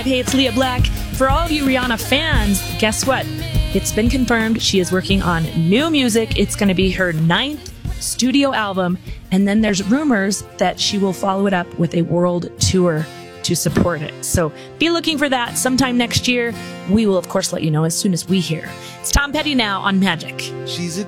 Hey, it's Leah Black. For all of you Rihanna fans, guess what? It's been confirmed she is working on new music. It's going to be her 9th studio album. And then there's rumors that she will follow it up with a world tour to support it. So be looking for that sometime next year. We will, of course, let you know as soon as we hear. It's Tom Petty now on Magic. She's a